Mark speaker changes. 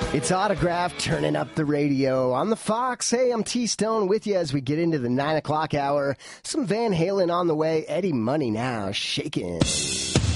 Speaker 1: It's Autograph turning up the radio on the Fox. Hey, I'm T-Stone with you as we get into the 9 o'clock hour. Some Van Halen on the way. Eddie Money now shaking.